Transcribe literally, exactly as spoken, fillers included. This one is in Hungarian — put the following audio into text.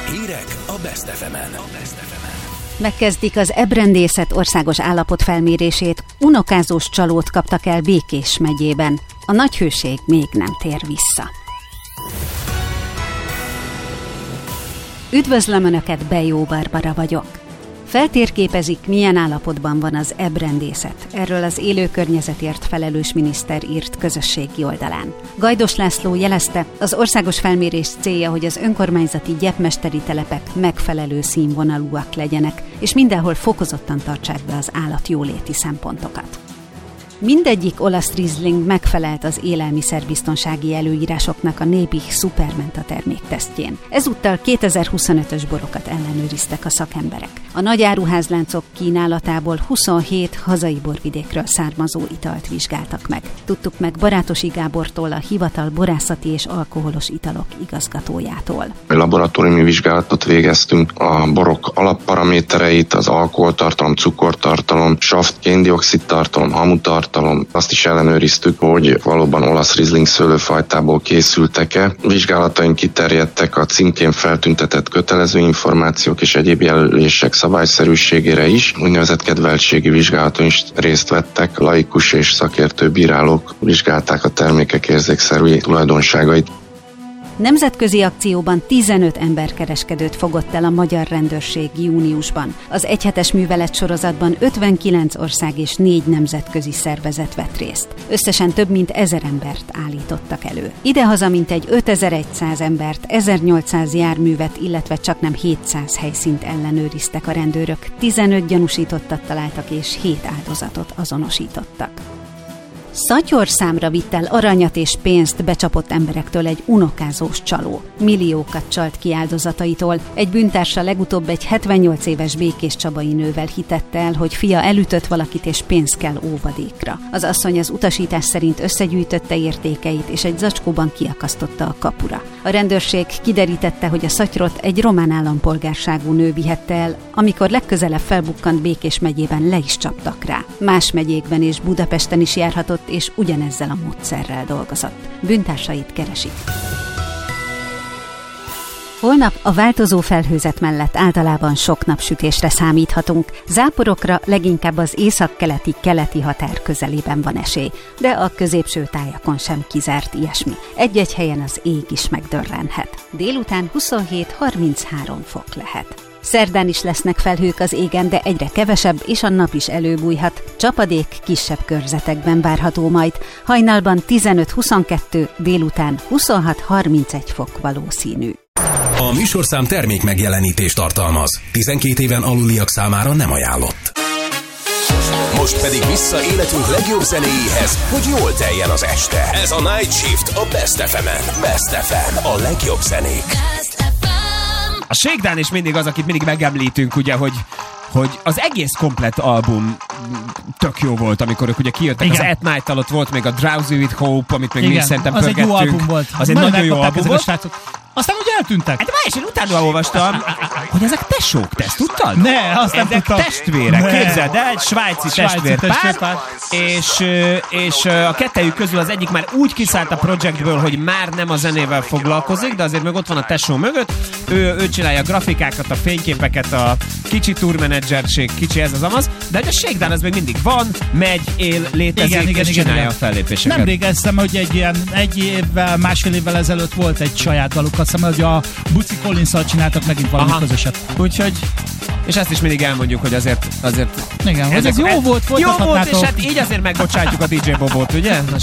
Hírek a Best ef emen. Megkezdik az ebrendészet országos állapotfelmérését, unokázós csalót kaptak el Békés megyében. A nagyhőség még nem tér vissza. Üdvözlöm Önöket, Bejó Barbara vagyok. Feltérképezik, milyen állapotban van az ebrendészet. Erről az élő környezetért felelős miniszter írt közösségi oldalán. Gajdos László jelezte, az országos felmérés célja, hogy az önkormányzati gyepmesteri telepek megfelelő színvonalúak legyenek, és mindenhol fokozottan tartsák be az állatjóléti szempontokat. Mindegyik olasz Riesling megfelelt az élelmiszerbiztonsági előírásoknak a Nebih Supermenta terméktesztjén. Ezúttal kétezer-huszonötös borokat ellenőriztek a szakemberek. A nagy áruházláncok kínálatából huszonhét hazai borvidékről származó italt vizsgáltak meg. Tudtuk meg Barátosi Gábortól, a hivatal borászati és alkoholos italok igazgatójától. Laboratóriumi vizsgálatot végeztünk, a borok alapparamétereit, az alkoholtartalom, cukortartalom, saft, kén-dioxid tartalom, hamutartalom, azt is ellenőriztük, hogy valóban olasz Riesling szőlőfajtából készültek-e. Vizsgálataink kiterjedtek a címkén feltüntetett kötelező információk és egyéb jelölések szabályszerűségére is. Úgynevezett kedveltségi vizsgálaton is részt vettek. Laikus és szakértő bírálók vizsgálták a termékek érzékszerű tulajdonságait. Nemzetközi akcióban tizenöt emberkereskedőt fogott el a magyar rendőrség júniusban. Az egyhetes művelet sorozatban ötvenkilenc ország és négy nemzetközi szervezet vett részt. Összesen több mint ezer embert állítottak elő. Idehaza mintegy ötezer-száz embert, ezernyolcszáz járművet, illetve csaknem hétszáz helyszínt ellenőriztek a rendőrök. tizenöt gyanúsítottat találtak és hét áldozatot azonosítottak. Szatyorszámra vitt el aranyat és pénzt becsapott emberektől egy unokázós csaló. Milliókat csalt ki áldozataitól. Egy bűntársa legutóbb egy hetvennyolc éves békéscsabai nővel hitette el, hogy fia elütött valakit és pénz kell óvadékra. Az asszony az utasítás szerint összegyűjtötte értékeit és egy zacskóban kiakasztotta a kapura. A rendőrség kiderítette, hogy a szatyrot egy román állampolgárságú nő vihette el, amikor legközelebb felbukkant Békés megyében le is csaptak rá. Más megyékben és Budapesten is járhatott, és ugyanezzel a módszerrel dolgozott. Bűntársait keresik. Holnap a változó felhőzet mellett általában sok napsütésre számíthatunk. Záporokra leginkább az északkeleti keleti határ közelében van esély, de a középső tájakon sem kizárt ilyesmi. Egy-egy helyen az ég is megdörrenhet. Délután huszonhét-harminchárom fok lehet. Szerdán is lesznek felhők az égen, de egyre kevesebb, és a nap is előbújhat. Csapadék kisebb körzetekben várható majd. Hajnalban tizenöt-huszonkettő, délután huszonhat-harmincegy fok valószínű. A műsorszám termék megjelenítést tartalmaz. tizenkét éven aluliak számára nem ajánlott. Most pedig vissza életünk legjobb zenéjéhez, hogy jól teljen az este. Ez a Night Shift a Best ef emen. Best ef em, a legjobb zenék. A Shakedown is mindig az, akit mindig megemlítünk, ugye, hogy, hogy az egész komplett album tök jó volt, amikor ők ugye kijöttek. Igen. Az At Night alatt volt még a Drowsy with Hope, amit még mi szerintem az pörgettünk. Az egy jó album volt. Az egy nagyon jó album volt. Aztán úgy eltűntek. Hát várj, én utána olvastam, hogy ezek tesók, te ezt tudtad? Ne, azt nem ezek tudtam. testvérek, ne. Képzeld el, egy svájci, svájci testvérpár, testvérpár. És, és a kettejük közül az egyik már úgy kiszállt a projektből, hogy már nem a zenével foglalkozik, de azért még ott van a tesó mögött. Ő, ő csinálja a grafikákat, a fényképeket, a kicsi tourmenedzserség, kicsi ez az amaz, de hogy a Shakedown az még mindig van, megy, él, létezik, igen, igen, és igen, csinálja igen. a fellépéseket. Nemrég eszem, hogy egy ilyen egy évvel, másfél évvel ezelőtt volt egy saját daluk, azt hiszem, hogy a Buci Collins-szal csináltak megint valami Aha. közöset. Úgyhogy, és ezt is mindig elmondjuk, hogy azért, azért igen, ez jó volt, Jó volt, és hát így azért megbocsátjuk a dé dzsé Bobot, ugye?